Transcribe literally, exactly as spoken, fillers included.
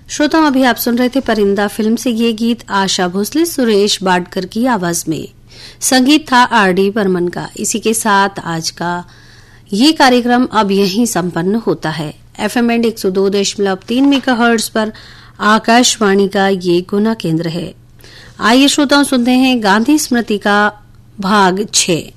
श्रोताओं, अभी आप सुन रहे थे परिंदा फिल्म से ये गीत आशा भोसले सुरेश बाडकर की आवाज में। संगीत था आर डी बर्मन का। इसी के साथ आज का ये कार्यक्रम अब यहीं संपन्न होता है। एफएम बैंड एक सौ दो दशमलव तीन मेगाहर्ट्ज पर आकाशवाणी का ये गुना केंद्र है। आइए श्रोताओं, सुनते हैं गांधी स्मृति का भाग छह।